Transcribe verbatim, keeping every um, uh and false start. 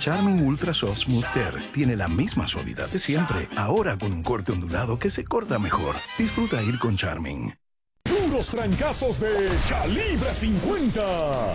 Charmin Ultra Soft Smooth Tear tiene la misma suavidad de siempre, ahora con un corte ondulado que se corta mejor. Disfruta ir con Charmin. Puros trancazos de calibre cincuenta.